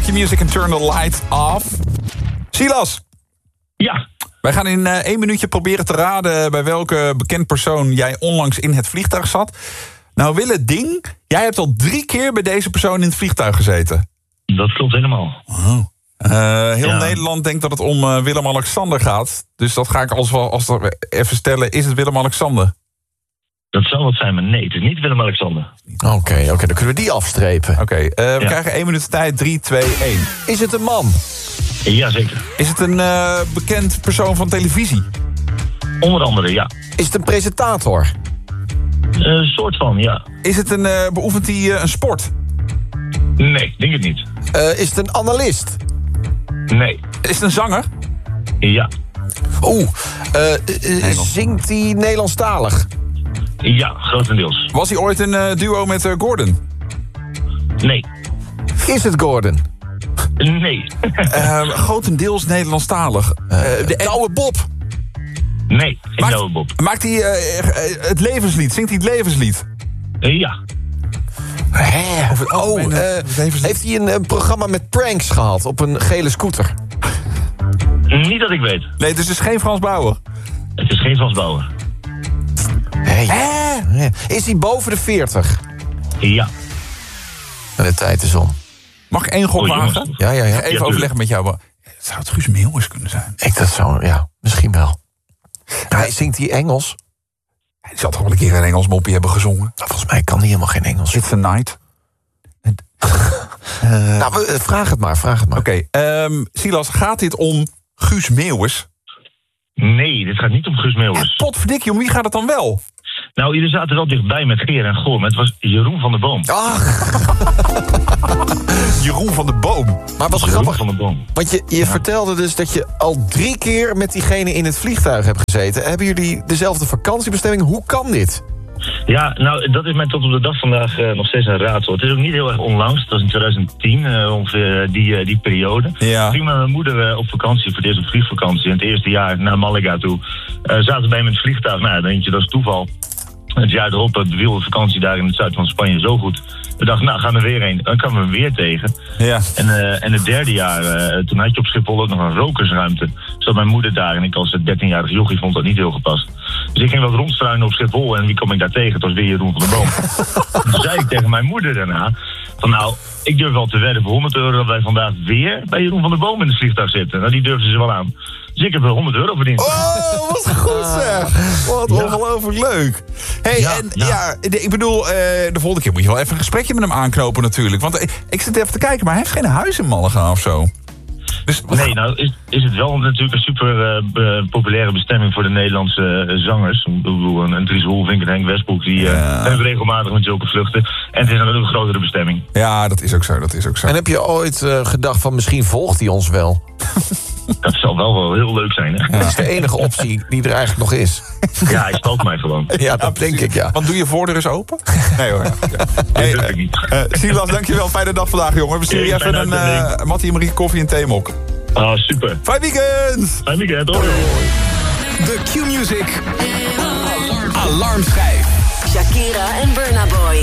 Q-Music en Turn the Lights Off. Silas. Ja. Wij gaan in 1 minuutje proberen te raden bij welke bekend persoon jij onlangs in het vliegtuig zat. Nou, Wille Ding, jij hebt al 3 keer bij deze persoon in het vliegtuig gezeten. Dat klopt helemaal. Oh. Heel Nederland denkt dat het om Willem-Alexander gaat. Dus dat ga ik als even stellen. Is het Willem-Alexander? Dat zou wat zijn, maar nee, het is niet Willem-Alexander. Oké, dan kunnen we die afstrepen. Oké, we krijgen 1 minuut tijd. 3, 2, 1. Is het een man? Jazeker. Is het een bekend persoon van televisie? Onder andere, ja. Is het een presentator? Soort van, ja. Is het beoefent hij een sport? Nee, denk het niet. Is het een analist? Nee. Is het een zanger? Ja. Zingt hij Nederlandstalig? Ja, grotendeels. Was hij ooit een duo met Gordon? Nee. Is het Gordon? Nee. Grotendeels Nederlandstalig. De Douwe Bob? Nee, geen Douwe Bob. Maakt hij het levenslied? Zingt hij het levenslied? Ja. Heeft hij een programma met pranks gehad op een gele scooter? Niet dat ik weet. Nee, dus het is geen Frans Bauer. Het is geen Frans Bauer. Is hij boven de 40? Ja. En de tijd is om. Mag ik 1 gok wagen? Ja. Even overleggen met jou. Zou het Guus Meeuwis kunnen zijn? Misschien wel. Zingt hij Engels? Hij zal toch wel een keer een Engels moppie hebben gezongen? Volgens mij kan hij helemaal geen Engels. It's a night. Vraag het maar. Oké, Silas, gaat dit om Guus Meeuwis? Nee, dit gaat niet om Guus Meeuwis. Potverdikkie, om wie gaat het dan wel? Nou, jullie zaten wel dichtbij met Geer en Goor, maar het was Jeroen van der Boom. Jeroen van der Boom. Maar wat Jeroen grappig, van der Boom. want je vertelde dus dat je al 3 keer met diegene in het vliegtuig hebt gezeten. Hebben jullie dezelfde vakantiebestemming? Hoe kan dit? Ja, nou, dat is mij tot op de dag vandaag nog steeds een raadsel. Het is ook niet heel erg onlangs. Het was in 2010, ongeveer die periode. Ja. Ik ging met mijn moeder op vakantie, voor het eerst op vliegvakantie. In het eerste jaar naar Malaga toe. Zaten we bij hem in het vliegtuig. Nou, dan denk je, dat is toeval. Het jaar erop beviel de vakantie daar in het zuiden van Spanje zo goed. We dachten, nou, gaan we weer heen. Dan kwamen we weer tegen. Ja. En het derde jaar, toen had je op Schiphol ook nog een rokersruimte. Zat mijn moeder daar en ik als 13-jarig jochie vond dat niet heel gepast. Dus ik ging wat rondstruinen op Schiphol en wie kom ik daar tegen? Het was weer Jeroen van der Boom. Toen zei ik tegen mijn moeder daarna, van nou, ik durf wel te wedden voor €100 dat wij vandaag weer bij Jeroen van der Boom in het vliegtuig zitten. Nou, die durfden ze wel aan. Dus ik heb wel €100 verdiend. Oh, wat goed zeg. Wat ongelooflijk leuk. Ik bedoel, de volgende keer moet je wel even een gesprekje met hem aanknopen natuurlijk. Want ik zit even te kijken, maar hij heeft geen huis in Malaga of zo. Dus, nee, nou is het wel natuurlijk een super populaire bestemming voor de Nederlandse zangers. Ik bedoel, een Dries Roelvink en Henk Westbroek, die hebben regelmatig met zulke vluchten. En het is een grotere bestemming. Ja, dat is ook zo. En heb je ooit gedacht van misschien volgt hij ons wel? Dat zal wel heel leuk zijn, hè? Ja. Dat is de enige optie die er eigenlijk nog is. Ja, hij spookt mij gewoon. Ja, dat denk ik, ja. Want doe je voordeur eens open? Nee hoor. Nee, dat ik niet. Silas, dankjewel. Fijne dag vandaag, jongen. We sturen je even een Mattie en Marie koffie en theemok. Ah, super. Fijn weekend! Fijn weekend, hoi. De Q-Music Alarmschijf. Shakira en Burna Boy.